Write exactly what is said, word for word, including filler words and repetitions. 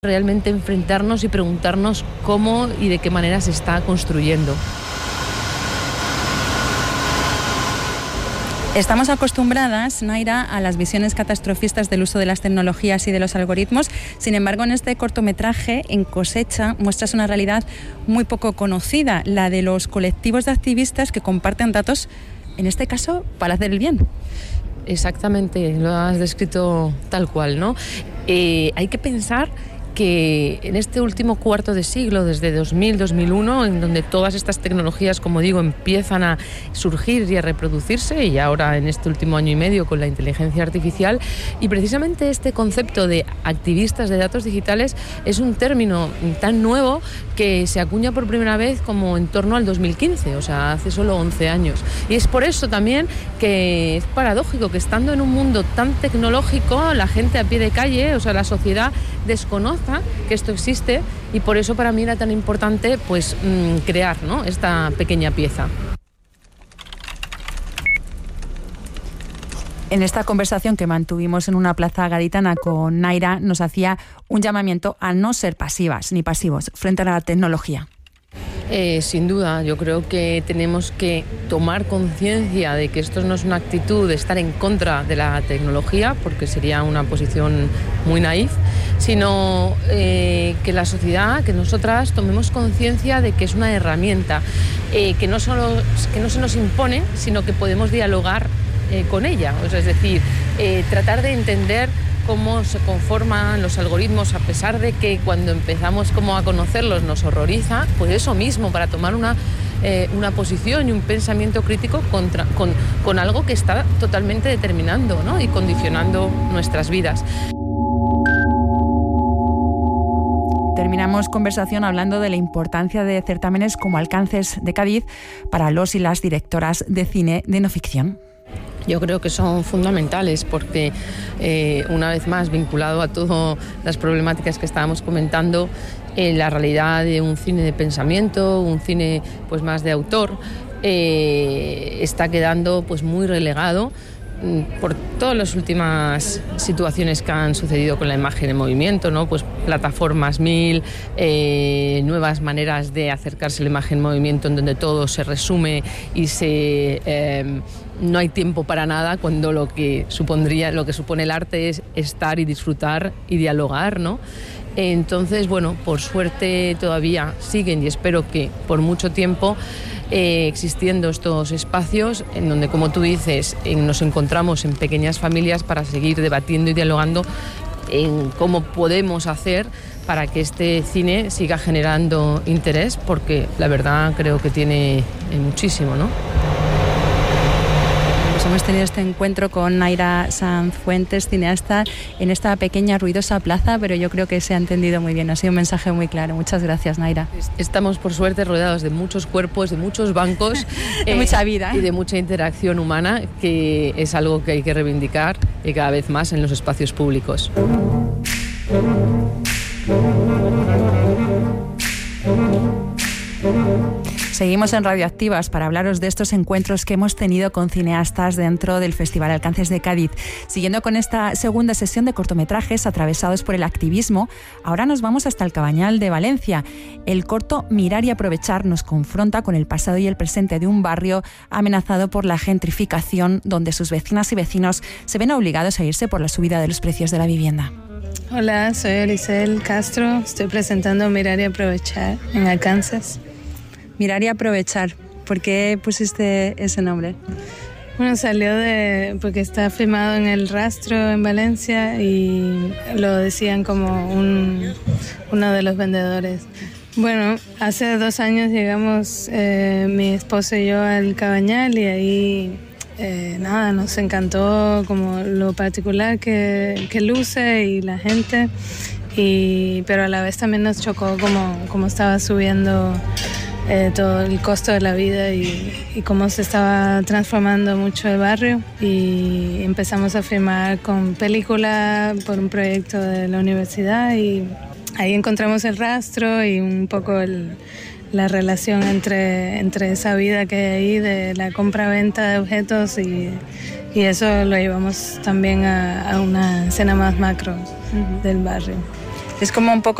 realmente enfrentarnos y preguntarnos cómo y de qué manera se está construyendo. Estamos acostumbradas, Naira, a las visiones catastrofistas del uso de las tecnologías y de los algoritmos. Sin embargo, en este cortometraje, En cosecha, muestras una realidad muy poco conocida, la de los colectivos de activistas que comparten datos, en este caso, para hacer el bien. Exactamente, lo has descrito tal cual, ¿no? Eh, hay que pensar que en este último cuarto de siglo, desde dos mil, dos mil uno, en donde todas estas tecnologías, como digo, empiezan a surgir y a reproducirse, y ahora en este último año y medio con la inteligencia artificial, y precisamente este concepto de activistas de datos digitales es un término tan nuevo que se acuña por primera vez como en torno al dos mil quince, o sea, hace solo once años. Y es por eso también que es paradójico que estando en un mundo tan tecnológico, la gente a pie de calle, o sea, la sociedad desconoce que esto existe, y por eso para mí era tan importante pues mmm, crear, ¿no?, esta pequeña pieza. En esta conversación que mantuvimos en una plaza gaditana con Naira, nos hacía un llamamiento a no ser pasivas ni pasivos frente a la tecnología. Eh, sin duda, yo creo que tenemos que tomar conciencia de que esto no es una actitud de estar en contra de la tecnología, porque sería una posición muy naif, sino eh, que la sociedad, que nosotras tomemos conciencia de que es una herramienta, eh, que, no solo, que no se nos impone, sino que podemos dialogar eh, con ella. O sea, es decir, eh, tratar de entender cómo se conforman los algoritmos, a pesar de que cuando empezamos como a conocerlos nos horroriza, pues eso mismo, para tomar una, eh, una posición y un pensamiento crítico contra, con, con algo que está totalmente determinando, ¿no?, y condicionando nuestras vidas. Terminamos conversación hablando de la importancia de certámenes como Alcances de Cádiz para los y las directoras de cine de no ficción. Yo creo que son fundamentales porque, eh, una vez más, vinculado a todas las problemáticas que estábamos comentando, eh, la realidad de un cine de pensamiento, un cine pues más de autor, eh, está quedando pues muy relegado por todas las últimas situaciones que han sucedido con la imagen en movimiento, ¿no? Pues plataformas mil, eh, nuevas maneras de acercarse a la imagen en movimiento en donde todo se resume y se eh, no hay tiempo para nada, cuando lo que supondría, lo que supone el arte es estar y disfrutar y dialogar, ¿no? Entonces, bueno, por suerte todavía siguen, y espero que por mucho tiempo, eh, existiendo estos espacios en donde, como tú dices, en, nos encontramos en pequeñas familias para seguir debatiendo y dialogando en cómo podemos hacer para que este cine siga generando interés, porque la verdad creo que tiene eh, muchísimo, ¿no? Hemos tenido este encuentro con Naira Sanz Fuentes, cineasta, en esta pequeña ruidosa plaza, pero yo creo que se ha entendido muy bien. Ha sido un mensaje muy claro. Muchas gracias, Naira. Estamos, por suerte, rodeados de muchos cuerpos, de muchos bancos, de eh, mucha vida, ¿eh? Y de mucha interacción humana, que es algo que hay que reivindicar y cada vez más en los espacios públicos. Seguimos en Radioactivas para hablaros de estos encuentros que hemos tenido con cineastas dentro del Festival Alcances de Cádiz. Siguiendo con esta segunda sesión de cortometrajes atravesados por el activismo, ahora nos vamos hasta el Cabañal de Valencia. El corto Mirar y Aprovechar nos confronta con el pasado y el presente de un barrio amenazado por la gentrificación, donde sus vecinas y vecinos se ven obligados a irse por la subida de los precios de la vivienda. Hola, soy Elisel Castro. Estoy presentando Mirar y Aprovechar en Alcances. Mirar y Aprovechar. ¿Por qué pusiste ese nombre? Bueno, salió de porque está filmado en El Rastro en Valencia y lo decían como un, uno de los vendedores. Bueno, hace dos años llegamos eh, mi esposo y yo al Cabañal, y ahí eh, nada, nos encantó como lo particular que, que luce y la gente, y, pero a la vez también nos chocó como, como estaba subiendo Eh, todo el costo de la vida y, y cómo se estaba transformando mucho el barrio, y empezamos a filmar con película por un proyecto de la universidad, y ahí encontramos El Rastro y un poco el, la relación entre, entre esa vida que hay ahí de la compra-venta de objetos, y, y eso lo llevamos también a, a una escena más macro uh-huh. del barrio. Es como un poco